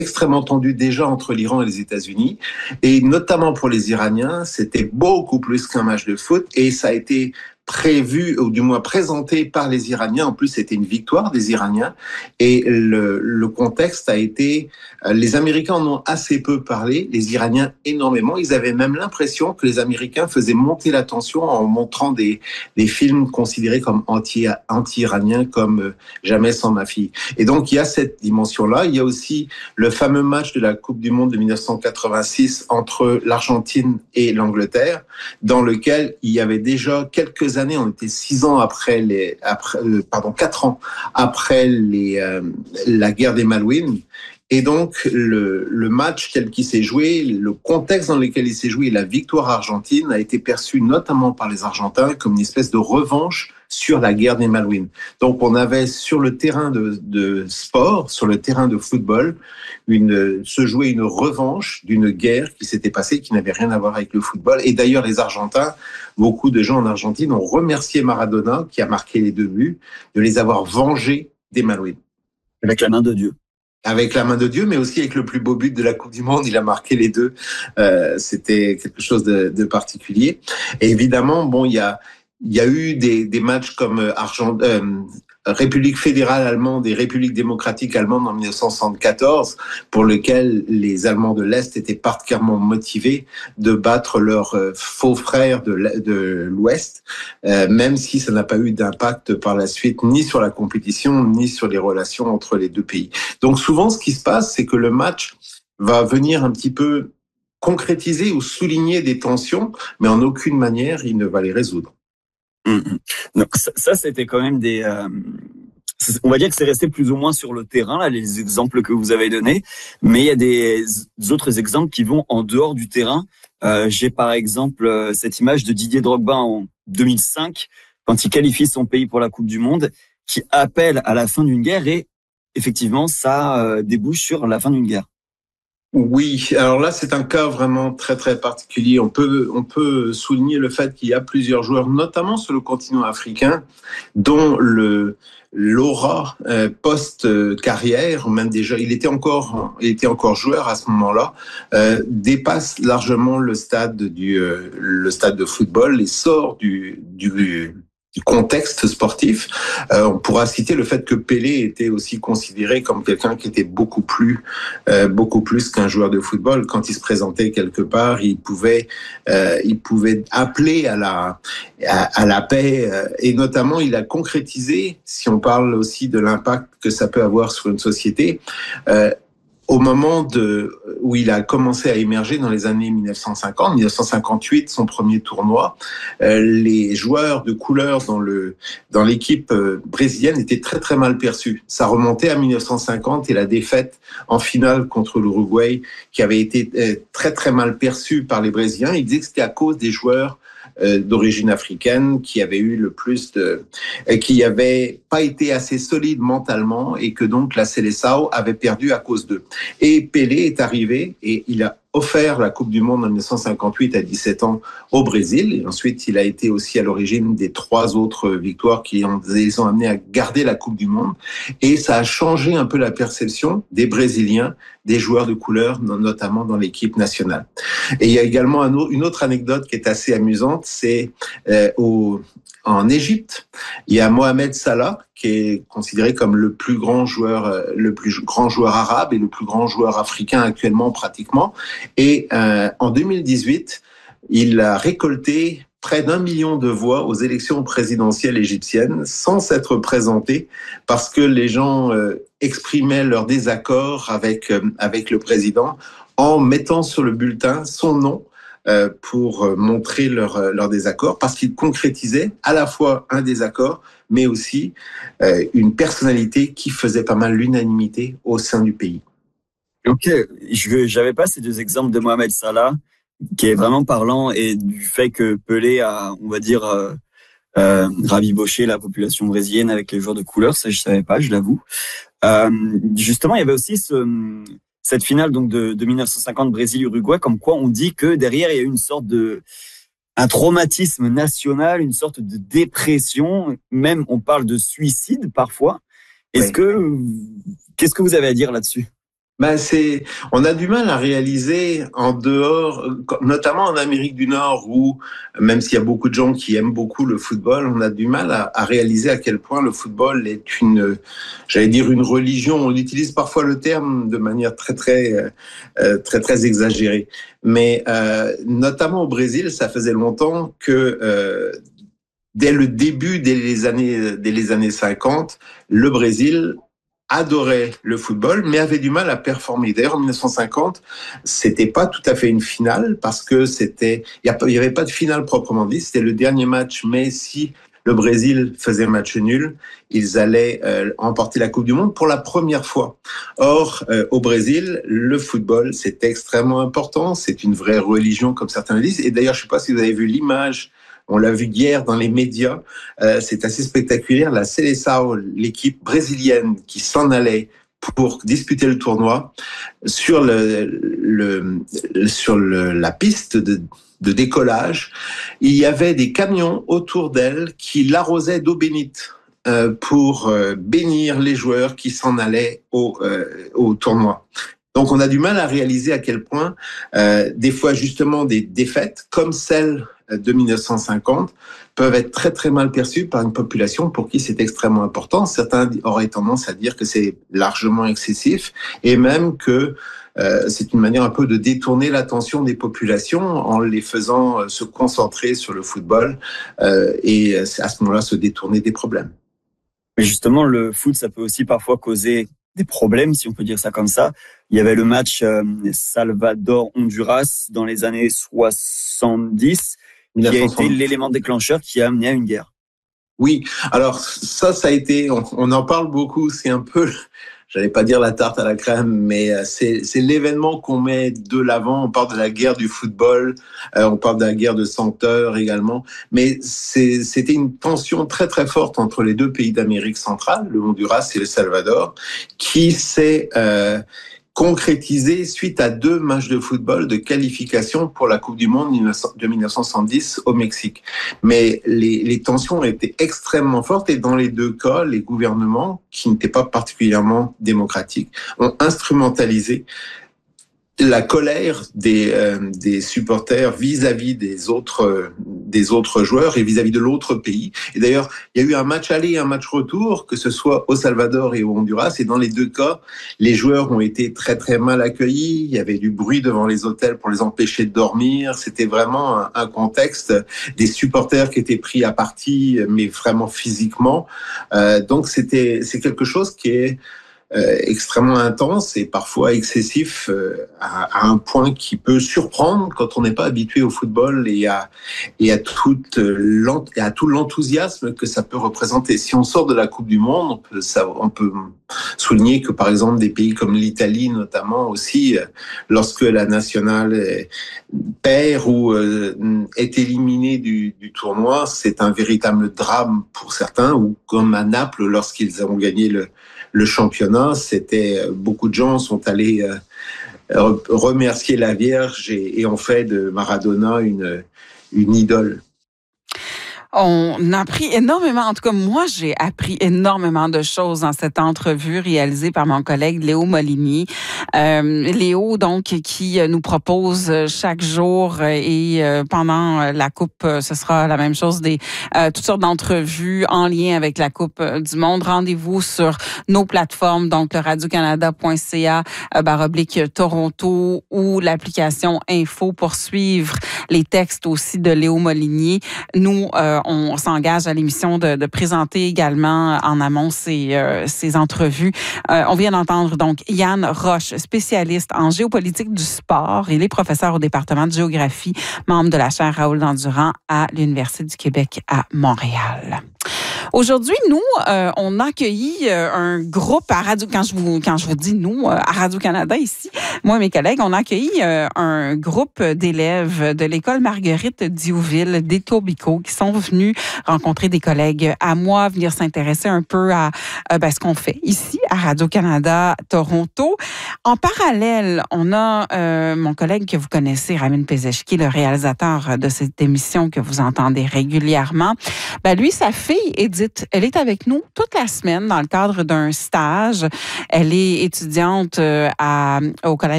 extrêmement tendu déjà entre l'Iran et les États-Unis. Et notamment pour les Iraniens, c'était beaucoup plus qu'un match de foot. Et ça a été prévu, ou du moins présenté par les Iraniens. En plus, c'était une victoire des Iraniens. Et le contexte a été... Les Américains en ont assez peu parlé, les Iraniens énormément. Ils avaient même l'impression que les Américains faisaient monter la tension en montrant des films considérés comme anti-iraniens, comme Jamais sans ma fille. Et donc, il y a cette dimension-là. Il y a aussi le fameux match de la Coupe du Monde de 1986 entre l'Argentine et l'Angleterre, dans lequel il y avait déjà quelques années, on était 4 ans après la guerre des Malouines. Et donc, le match tel qu'il s'est joué, le contexte dans lequel il s'est joué, la victoire argentine a été perçue notamment par les Argentins comme une espèce de revanche sur la guerre des Malouines. Donc, on avait sur le terrain de sport, sur le terrain de football, se jouait une revanche d'une guerre qui s'était passée, qui n'avait rien à voir avec le football. Et d'ailleurs, les Argentins, beaucoup de gens en Argentine ont remercié Maradona, qui a marqué les 2 buts, de les avoir vengés des Malouines. Avec la main de Dieu. Avec la main de Dieu, mais aussi avec le plus beau but de la Coupe du Monde. Il a marqué les 2. C'était quelque chose de particulier. Et évidemment, bon, il y a eu des matchs comme République fédérale allemande et République démocratique allemande en 1974, pour lequel les Allemands de l'Est étaient particulièrement motivés de battre leurs faux frères de l'Ouest, même si ça n'a pas eu d'impact par la suite, ni sur la compétition, ni sur les relations entre les 2 pays. Donc souvent, ce qui se passe, c'est que le match va venir un petit peu concrétiser ou souligner des tensions, mais en aucune manière, il ne va les résoudre. Donc ça c'était quand même on va dire que c'est resté plus ou moins sur le terrain, là, les exemples que vous avez donnés, mais il y a des autres exemples qui vont en dehors du terrain. J'ai par exemple cette image de Didier Drogba en 2005, quand il qualifie son pays pour la Coupe du Monde, qui appelle à la fin d'une guerre, et effectivement ça débouche sur la fin d'une guerre. Oui, alors là, c'est un cas vraiment très, très particulier. On peut souligner le fait qu'il y a plusieurs joueurs, notamment sur le continent africain, dont l'aura post-carrière, même déjà, il était encore joueur à ce moment-là, dépasse largement le stade de football et sort du contexte sportif. On pourra citer le fait que Pelé était aussi considéré comme quelqu'un qui était beaucoup plus qu'un joueur de football. Quand il se présentait quelque part, il pouvait appeler à la paix, et notamment il a concrétisé, si on parle aussi de l'impact que ça peut avoir sur une société, au moment où il a commencé à émerger dans les années 1950, 1958, son premier tournoi, les joueurs de couleur dans l'équipe brésilienne étaient très très mal perçus. Ça remontait à 1950 et la défaite en finale contre l'Uruguay, qui avait été très très mal perçue par les Brésiliens. Ils disaient que c'était à cause des joueurs d'origine africaine qui n'avaient pas été assez solides mentalement, et que donc la Seleção avait perdu à cause d'eux. Et Pelé est arrivé et il a offert la Coupe du Monde en 1958 à 17 ans au Brésil. Et ensuite, il a été aussi à l'origine des 3 autres victoires qui les ont amenés à garder la Coupe du Monde. Et ça a changé un peu la perception des Brésiliens, des joueurs de couleur, notamment dans l'équipe nationale. Et il y a également une autre anecdote qui est assez amusante, c'est en Égypte, il y a Mohamed Salah, qui est considéré comme le plus grand joueur arabe et le plus grand joueur africain actuellement pratiquement. Et en 2018, il a récolté près d'1 million de voix aux élections présidentielles égyptiennes sans s'être présenté, parce que les gens exprimaient leur désaccord avec le président en mettant sur le bulletin son nom pour montrer leur désaccord, parce qu'ils concrétisaient à la fois un désaccord, mais aussi une personnalité qui faisait pas mal l'unanimité au sein du pays. Ok, j'avais pas ces 2 exemples de Mohamed Salah, qui est vraiment parlant, et du fait que Pelé a, on va dire, rabiboché la population brésilienne avec les joueurs de couleur. Ça, je savais pas, je l'avoue. Justement, il y avait aussi cette finale donc de 1950 Brésil-Uruguay, comme quoi on dit que derrière il y a eu une sorte un traumatisme national, une sorte de dépression, même on parle de suicide parfois. Qu'est-ce que vous avez à dire là-dessus? On a du mal à réaliser en dehors, notamment en Amérique du Nord, où même s'il y a beaucoup de gens qui aiment beaucoup le football, on a du mal à réaliser à quel point le football est j'allais dire une religion. On utilise parfois le terme de manière très exagérée. Mais notamment au Brésil, ça faisait longtemps que dès le début, dès les années 50, le Brésil adorait le football, mais avait du mal à performer. D'ailleurs, en 1950, c'était pas tout à fait une finale parce que il y avait pas de finale proprement dit. C'était le dernier match, mais si le Brésil faisait match nul, ils allaient emporter la Coupe du Monde pour la première fois. Or, au Brésil, le football, c'est extrêmement important. C'est une vraie religion, comme certains le disent. Et d'ailleurs, je sais pas si vous avez vu l'image. On l'a vu hier dans les médias, c'est assez spectaculaire. La Seleção, l'équipe brésilienne qui s'en allait pour disputer le tournoi, sur la piste de décollage, il y avait des camions autour d'elle qui l'arrosaient d'eau bénite pour bénir les joueurs qui s'en allaient au tournoi. Donc, on a du mal à réaliser à quel point, des fois, justement, des défaites comme celle de 1950 peuvent être très mal perçues par une population pour qui c'est extrêmement important. Certains auraient tendance à dire que c'est largement excessif et même que c'est une manière un peu de détourner l'attention des populations en les faisant se concentrer sur le football et à ce moment-là se détourner des problèmes. Mais justement, le foot, ça peut aussi parfois causer des problèmes, si on peut dire ça comme ça. Il y avait le match Salvador-Honduras dans les années 70, qui a été l'élément déclencheur qui a amené à une guerre. Oui, alors ça a été, on en parle beaucoup, c'est un peu, j'allais pas dire la tarte à la crème, mais c'est l'événement qu'on met de l'avant. On parle de la guerre du football, on parle de la guerre de 100 heures également, mais c'était une tension très forte entre les deux pays d'Amérique centrale, le Honduras et le Salvador, qui s'est concrétisé suite à 2 matchs de football de qualification pour la Coupe du Monde de 1970 au Mexique. Mais les tensions étaient extrêmement fortes et dans les 2 cas, les gouvernements, qui n'étaient pas particulièrement démocratiques, ont instrumentalisé la colère des supporters vis-à-vis des autres joueurs et vis-à-vis de l'autre pays. Et d'ailleurs, il y a eu un match aller et un match retour, que ce soit au Salvador et au Honduras. Et dans les 2 cas, les joueurs ont été très mal accueillis. Il y avait du bruit devant les hôtels pour les empêcher de dormir. C'était vraiment un contexte des supporters qui étaient pris à partie, mais vraiment physiquement. Donc c'est quelque chose qui est extrêmement intense et parfois excessif à un point qui peut surprendre quand on n'est pas habitué au football et à tout l'enthousiasme que ça peut représenter. Si on sort de la Coupe du Monde, on peut souligner que par exemple des pays comme l'Italie notamment aussi, lorsque la nationale perd ou est éliminée du tournoi, c'est un véritable drame pour certains, ou comme à Naples lorsqu'ils ont gagné le championnat, beaucoup de gens sont allés remercier la Vierge et ont fait de Maradona une idole. On a appris énormément, en tout cas moi j'ai appris énormément de choses dans cette entrevue réalisée par mon collègue Léo Molinier. Léo donc qui nous propose chaque jour et pendant la Coupe, ce sera la même chose, toutes sortes d'entrevues en lien avec la Coupe du Monde. Rendez-vous sur nos plateformes, donc le radiocanada.ca/Toronto ou l'application Info pour suivre les textes aussi de Léo Molinier. Nous, on s'engage à l'émission de présenter également en amont ces entrevues. On vient d'entendre donc Yann Roche, spécialiste en géopolitique du sport. Il est professeur au département de géographie, membre de la chaire Raoul Dandurand à l'Université du Québec à Montréal. Aujourd'hui, nous, on a accueilli un groupe à Radio, quand je vous dis nous, à Radio-Canada ici, Moi et mes collègues, on a accueilli un groupe d'élèves de l'école Marguerite Diouville d'Etobicoke qui sont venus rencontrer des collègues à moi, venir s'intéresser un peu à ce qu'on fait ici à Radio-Canada Toronto. En parallèle, on a mon collègue que vous connaissez, Ramin Pezeshki, le réalisateur de cette émission que vous entendez régulièrement. Lui, sa fille, Edith, elle est avec nous toute la semaine dans le cadre d'un stage. Elle est étudiante au